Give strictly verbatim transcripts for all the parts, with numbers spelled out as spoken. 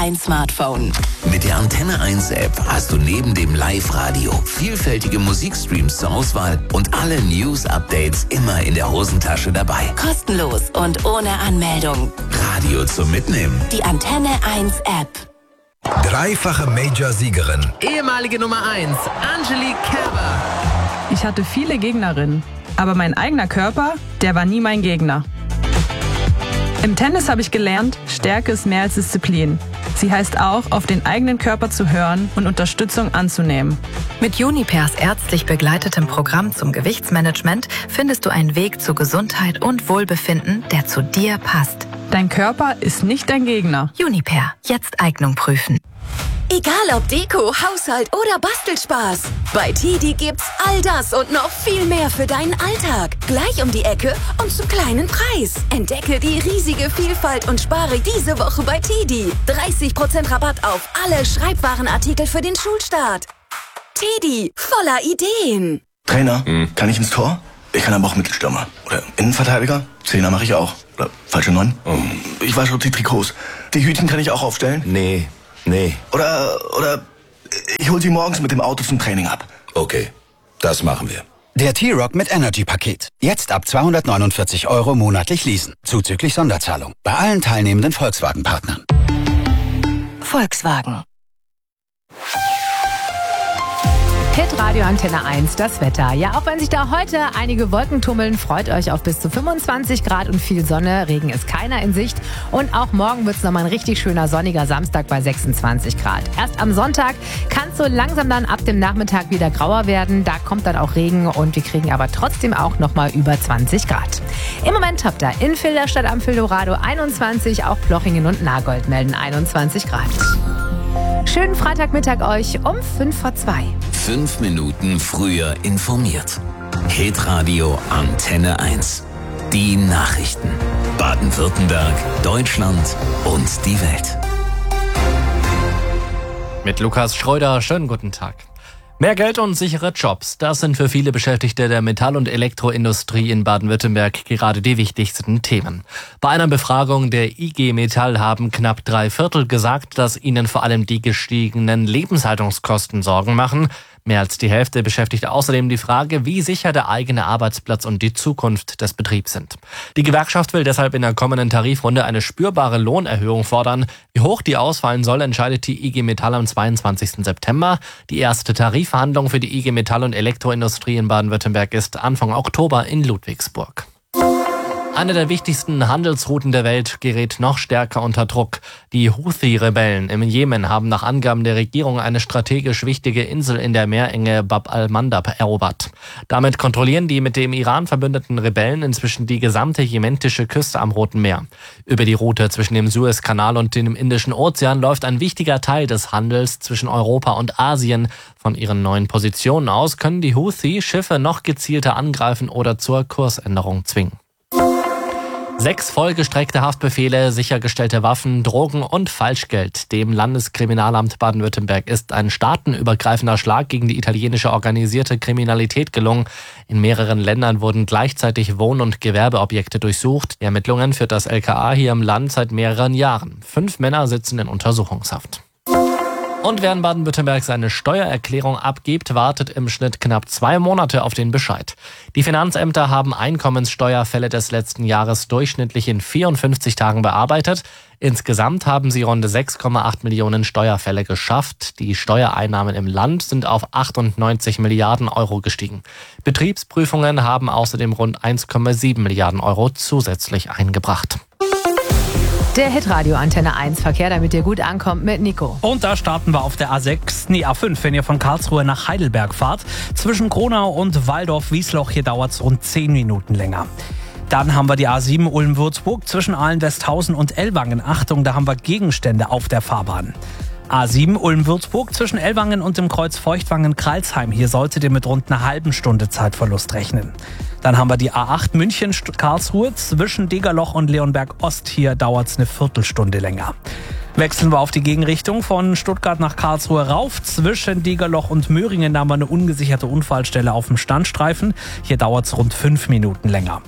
Ein Smartphone. Mit der Antenne eins App hast du neben dem Live-Radio vielfältige Musikstreams zur Auswahl und alle News-Updates immer in der Hosentasche dabei. Kostenlos und ohne Anmeldung. Radio zum Mitnehmen. Die Antenne eins App. Dreifache Major-Siegerin. Ehemalige Nummer eins, Angelique Kerber. Ich hatte viele Gegnerinnen, aber mein eigener Körper, der war nie mein Gegner. Im Tennis habe ich gelernt, Stärke ist mehr als Disziplin. Sie heißt auch, auf den eigenen Körper zu hören und Unterstützung anzunehmen. Mit Junipers ärztlich begleitetem Programm zum Gewichtsmanagement findest du einen Weg zu Gesundheit und Wohlbefinden, der zu dir passt. Dein Körper ist nicht dein Gegner. Juniper, jetzt Eignung prüfen. Egal ob Deko, Haushalt oder Bastelspaß. Bei Tidi gibt's all das und noch viel mehr für deinen Alltag. Gleich um die Ecke und zum kleinen Preis. Entdecke die riesige Vielfalt und spare diese Woche bei Tidi. dreißig Prozent Rabatt auf alle Schreibwarenartikel für den Schulstart. Tidi, voller Ideen. Trainer, mhm. kann ich ins Tor? Ich kann aber auch Mittelstürmer. Oder Innenverteidiger? Zehner mache ich auch. Oder falsche Neun? Mhm. Ich wasche die Trikots. Die Hütchen kann ich auch aufstellen? Nee. Nee. Oder, oder ich hol sie morgens mit dem Auto zum Training ab. Okay, das machen wir. Der T-Rock mit Energy-Paket. Jetzt ab zweihundertneunundvierzig Euro monatlich leasen. Zuzüglich Sonderzahlung. Bei allen teilnehmenden Volkswagen-Partnern. Volkswagen. Hitradio Antenne eins, das Wetter. Ja, auch wenn sich da heute einige Wolken tummeln, freut euch auf bis zu fünfundzwanzig Grad und viel Sonne. Regen ist keiner in Sicht. Und auch morgen wird es nochmal ein richtig schöner sonniger Samstag bei sechsundzwanzig Grad. Erst am Sonntag kann es so langsam dann ab dem Nachmittag wieder grauer werden. Da kommt dann auch Regen und wir kriegen aber trotzdem auch nochmal über zwanzig Grad. Im Moment habt ihr in Filderstadt am Fildorado einundzwanzig, auch Plochingen und Nagold melden einundzwanzig Grad. Schönen Freitagmittag euch um fünf vor zwei. Fünf Minuten früher informiert. Hitradio Antenne eins. Die Nachrichten. Baden-Württemberg, Deutschland und die Welt. Mit Lukas Schröder, schönen guten Tag. Mehr Geld und sichere Jobs, das sind für viele Beschäftigte der Metall- und Elektroindustrie in Baden-Württemberg gerade die wichtigsten Themen. Bei einer Befragung der I G Metall haben knapp drei Viertel gesagt, dass ihnen vor allem die gestiegenen Lebenshaltungskosten Sorgen machen. Mehr als die Hälfte beschäftigt außerdem die Frage, wie sicher der eigene Arbeitsplatz und die Zukunft des Betriebs sind. Die Gewerkschaft will deshalb in der kommenden Tarifrunde eine spürbare Lohnerhöhung fordern. Wie hoch die ausfallen soll, entscheidet die I G Metall am zweiundzwanzigsten September. Die erste Tarifverhandlung für die I G Metall- und Elektroindustrie in Baden-Württemberg ist Anfang Oktober in Ludwigsburg. Eine der wichtigsten Handelsrouten der Welt gerät noch stärker unter Druck. Die Houthi-Rebellen im Jemen haben nach Angaben der Regierung eine strategisch wichtige Insel in der Meerenge Bab al-Mandab erobert. Damit kontrollieren die mit dem Iran verbündeten Rebellen inzwischen die gesamte jementische Küste am Roten Meer. Über die Route zwischen dem Suezkanal und dem Indischen Ozean läuft ein wichtiger Teil des Handels zwischen Europa und Asien. Von ihren neuen Positionen aus können die Houthi Schiffe noch gezielter angreifen oder zur Kursänderung zwingen. Sechs vollgestreckte Haftbefehle, sichergestellte Waffen, Drogen und Falschgeld. Dem Landeskriminalamt Baden-Württemberg ist ein staatenübergreifender Schlag gegen die italienische organisierte Kriminalität gelungen. In mehreren Ländern wurden gleichzeitig Wohn- und Gewerbeobjekte durchsucht. Die Ermittlungen führt das L K A hier im Land seit mehreren Jahren. Fünf Männer sitzen in Untersuchungshaft. Und wer in Baden-Württemberg seine Steuererklärung abgibt, wartet im Schnitt knapp zwei Monate auf den Bescheid. Die Finanzämter haben Einkommenssteuerfälle des letzten Jahres durchschnittlich in vierundfünfzig Tagen bearbeitet. Insgesamt haben sie rund sechs Komma acht Millionen Steuerfälle geschafft. Die Steuereinnahmen im Land sind auf achtundneunzig Milliarden Euro gestiegen. Betriebsprüfungen haben außerdem rund eins Komma sieben Milliarden Euro zusätzlich eingebracht. Der Hitradio Antenne eins Verkehr, damit ihr gut ankommt mit Nico. Und da starten wir auf der A sechs, nee A fünf, wenn ihr von Karlsruhe nach Heidelberg fahrt. Zwischen Kronau und Waldorf-Wiesloch, hier dauert es rund zehn Minuten länger. Dann haben wir die A sieben Ulm-Würzburg zwischen Ahlen-Westhausen und Ellwangen. Achtung, da haben wir Gegenstände auf der Fahrbahn. A sieben Ulm-Würzburg zwischen Ellwangen und dem Kreuz Feuchtwangen-Kralsheim. Hier solltet ihr mit rund einer halben Stunde Zeitverlust rechnen. Dann haben wir die A acht München-Karlsruhe zwischen Degerloch und Leonberg-Ost. Hier dauert es eine Viertelstunde länger. Wechseln wir auf die Gegenrichtung von Stuttgart nach Karlsruhe rauf. Zwischen Degerloch und Möhringen haben wir eine ungesicherte Unfallstelle auf dem Standstreifen. Hier dauert es rund fünf Minuten länger.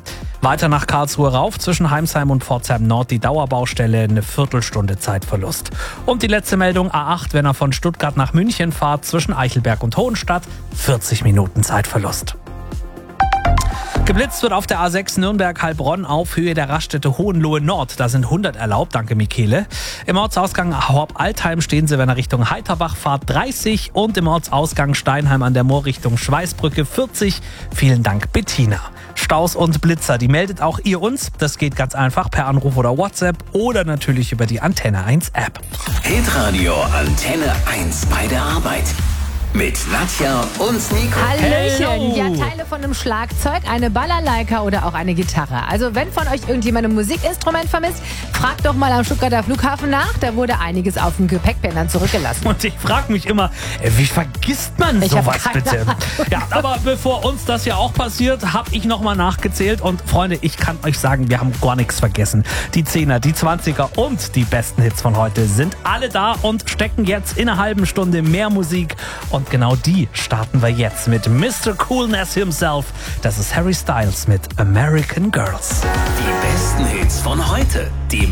Weiter nach Karlsruhe rauf, zwischen Heimsheim und Pforzheim Nord die Dauerbaustelle, eine Viertelstunde Zeitverlust. Und die letzte Meldung, A acht, wenn er von Stuttgart nach München fahrt, zwischen Eichelberg und Hohenstadt, vierzig Minuten Zeitverlust. Geblitzt wird auf der A sechs Nürnberg-Heilbronn auf Höhe der Raststätte Hohenlohe Nord. Da sind hundert erlaubt, danke Michele. Im Ortsausgang Horb-Altheim stehen sie, wenn er Richtung Heiterbach fahrt, dreißig. Und im Ortsausgang Steinheim an der Moor Richtung Schweißbrücke vierzig. Vielen Dank, Bettina. Staus und Blitzer, die meldet auch ihr uns. Das geht ganz einfach per Anruf oder WhatsApp oder natürlich über die Antenne eins App. Hitradio Antenne eins bei der Arbeit. Mit Nadja und Nico. Hallöchen. Hello. Ja, Teile von einem Schlagzeug, eine Balalaika oder auch eine Gitarre. Also wenn von euch irgendjemand ein Musikinstrument vermisst, fragt doch mal am Stuttgarter Flughafen nach. Da wurde einiges auf dem Gepäckbändern zurückgelassen. Und ich frage mich immer, wie vergisst man Ich hab sowas keine bitte? Ahnung. Ja, aber bevor uns das ja auch passiert, habe ich nochmal nachgezählt. Und Freunde, ich kann euch sagen, wir haben gar nichts vergessen. Die Zehner, die Zwanziger und die besten Hits von heute sind alle da und stecken jetzt in einer halben Stunde mehr Musik. Und genau die starten wir jetzt mit Mister Coolness himself. Das ist Harry Styles mit American Girls. Die besten Hits von heute. Die